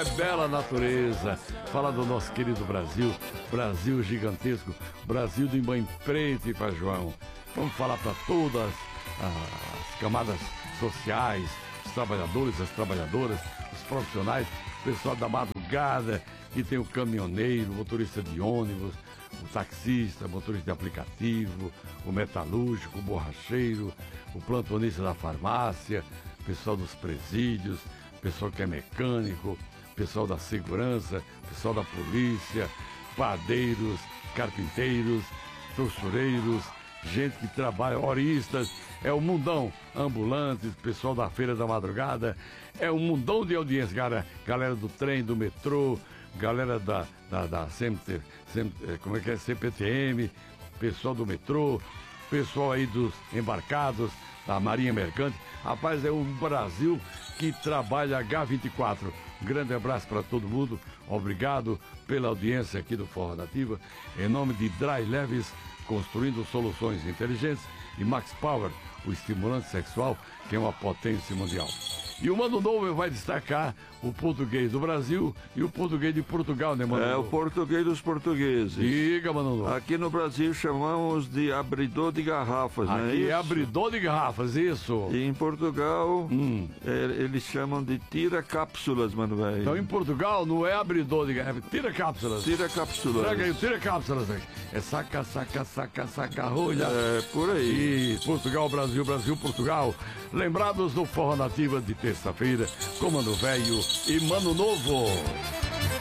é bela natureza. Fala do nosso querido Brasil, Brasil gigantesco, Brasil de mãe preta e Pai João. Vamos falar para todas as camadas sociais, os trabalhadores, as trabalhadoras, os profissionais, o pessoal da madrugada, que tem o caminhoneiro, o motorista de ônibus, o taxista, motorista de aplicativo, o metalúrgico, o borracheiro, o plantonista da farmácia, o pessoal dos presídios, o pessoal que é mecânico, o pessoal da segurança, o pessoal da polícia, padeiros, carpinteiros, costureiros, gente que trabalha, horistas, é o mundão, ambulantes, pessoal da feira da madrugada, é um mundão de audiência, galera do trem, do metrô, galera da como é que é, CPTM, pessoal do metrô, pessoal aí dos embarcados, da Marinha Mercante. Rapaz, é um Brasil que trabalha H24. Um grande abraço para todo mundo, obrigado pela audiência aqui do Forró Nativa, em nome de Dry Leves, construindo soluções inteligentes, e Max Power, o estimulante sexual, que é uma potência mundial. E o Mano Novo vai destacar o português do Brasil e o português de Portugal, né, Mano Novo? É, o português dos portugueses. Diga, Mano Novo. Aqui no Brasil chamamos de abridor de garrafas, não é Aqui isso? é abridor de garrafas, isso. E em Portugal, eles chamam de tira-cápsulas, mano, velho. Então em Portugal não é abridor de garrafas, é tira-cápsulas. Tira-cápsulas. Traga aí o tira-cápsulas. É saca, saca, saca, saca, rolha. É, por aí. E Portugal, Brasil, Brasil, Portugal. Lembrados do Forró Nativa de terça-feira, com Mano Velho e Mano Novo.